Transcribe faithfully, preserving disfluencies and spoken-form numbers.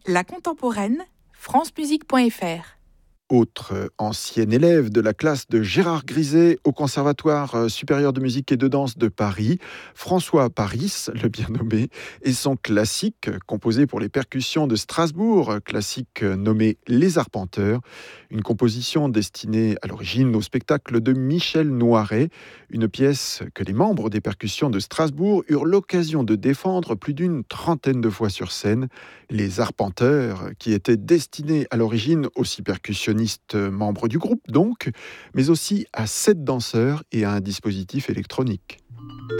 La contemporaine, francemusique point f r. Autre ancien élève de la classe de Gérard Griset au Conservatoire supérieur de musique et de danse de Paris, François Paris, le bien nommé, et son classique composé pour les percussions de Strasbourg, classique nommé Les Arpenteurs, une composition destinée à l'origine au spectacle de Michel Noiret, une pièce que les membres des percussions de Strasbourg eurent l'occasion de défendre plus d'une trentaine de fois sur scène. Les Arpenteurs, qui étaient destinés à l'origine aussi percussionnistes membres du groupe donc, mais aussi à sept danseurs et à un dispositif électronique.